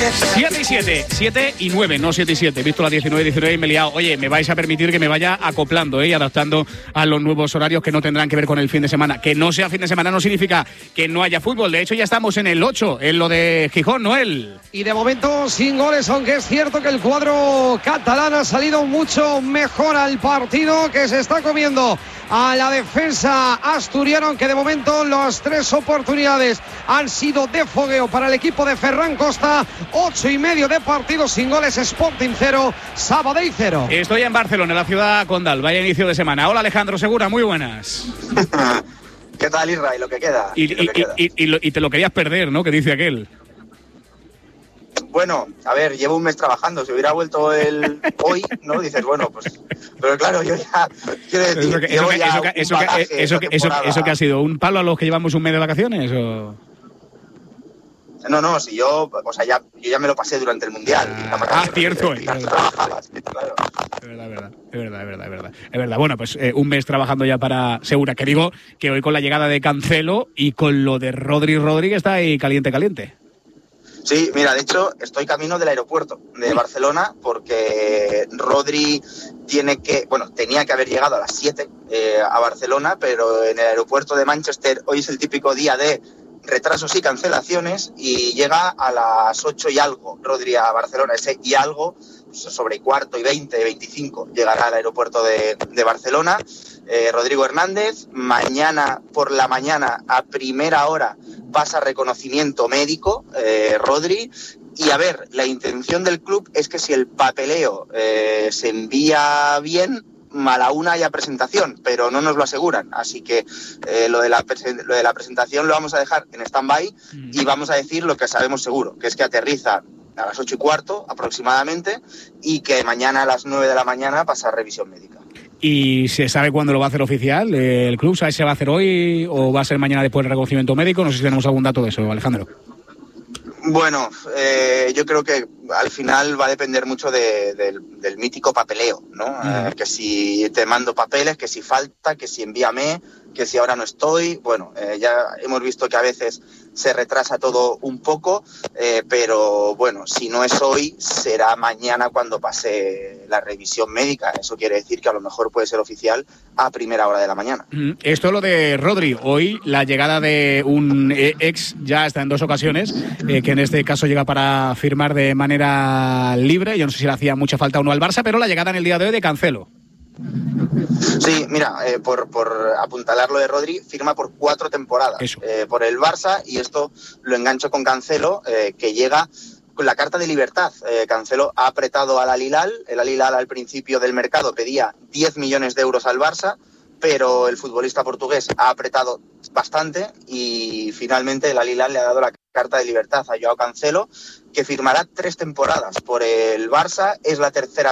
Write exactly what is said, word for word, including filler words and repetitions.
siete y siete, siete y nueve, no siete y siete. He visto las diecinueve y diecinueve y me he liado. Oye, me vais a permitir que me vaya acoplando, ¿eh? Y adaptando a los nuevos horarios que no tendrán que ver con el fin de semana. Que no sea fin de semana no significa que no haya fútbol. De hecho, ya estamos en el ocho, en lo de Gijón, Noel. Y de momento sin goles, aunque es cierto que el cuadro catalán ha salido mucho mejor al partido, que se está comiendo a la defensa asturiana, aunque de momento las tres oportunidades han sido de fogueo para el equipo de Ferran Costa. Ocho y medio de partido sin goles, Sporting cero, Sabadell cero. Estoy en Barcelona, en la ciudad condal. Vaya inicio de semana. Hola, Alejandro Segura, muy buenas. ¿Qué tal, Isra? ¿Y lo que queda? Y, y, y, queda? y, y, lo, y te lo querías perder, ¿no? Que dice aquel. Bueno, a ver, llevo un mes trabajando. Si hubiera vuelto el hoy, ¿no? Dices, bueno, pues... Pero claro, yo ya... Quiero decir, ¿Eso que, eso que, eso que, eso que, eso que, eso, eso que ha sido? ¿Un palo a los que llevamos un mes de vacaciones o...? No, no, si yo... O sea, ya, yo ya me lo pasé durante el Mundial. Ah, ah cierto. Es verdad, es verdad, es verdad, es verdad, es verdad. Es verdad. Bueno, pues eh, un mes trabajando ya para Segura. Que digo que hoy con la llegada de Cancelo y con lo de Rodri Rodri está ahí caliente, caliente. Sí, mira, de hecho estoy camino del aeropuerto de Barcelona porque Rodri tiene que, bueno, tenía que haber llegado a las siete eh, a Barcelona, pero en el aeropuerto de Manchester hoy es el típico día de retrasos y cancelaciones y llega a las ocho y algo Rodri a Barcelona. Ese y algo, pues sobre cuarto y veinte, veinticinco llegará al aeropuerto de, de Barcelona. Eh, Rodrigo Hernández, mañana por la mañana a primera hora pasa reconocimiento médico, eh, Rodri, y a ver, la intención del club es que si el papeleo eh, se envía bien, a la una haya presentación, pero no nos lo aseguran, así que eh, lo, de la presen- lo de la presentación lo vamos a dejar en stand-by y vamos a decir lo que sabemos seguro, que es que aterriza a las ocho y cuarto aproximadamente y que mañana a las nueve de la mañana pasa revisión médica. ¿Y se sabe cuándo lo va a hacer oficial el club? ¿Sabes si se va a hacer hoy o va a ser mañana después del reconocimiento médico? No sé si tenemos algún dato de eso, Alejandro. Bueno, eh, yo creo que al final va a depender mucho de, de, del mítico papeleo, ¿no? Uh-huh. Eh, que si te mando papeles, que si falta, que si envíame, que si ahora no estoy. Bueno, eh, ya hemos visto que a veces se retrasa todo un poco, eh, pero bueno, si no es hoy, será mañana cuando pase la revisión médica. Eso quiere decir que a lo mejor puede ser oficial a primera hora de la mañana. Esto es lo de Rodri. Hoy la llegada de un ex ya está en dos ocasiones, eh, que en este caso llega para firmar de manera libre. Yo no sé si le hacía mucha falta o no al Barça, pero la llegada en el día de hoy de Cancelo. Sí, mira, eh, por, por apuntalar lo de Rodri, firma por cuatro temporadas eh, por el Barça y esto lo engancho con Cancelo, eh, que llega con la carta de libertad. Eh, Cancelo ha apretado al Al-Hilal, el Al-Hilal al principio del mercado pedía diez millones de euros al Barça, pero el futbolista portugués ha apretado bastante y finalmente el Al-Hilal le ha dado la carta de libertad a Joao Cancelo, que firmará tres temporadas por el Barça, es la tercera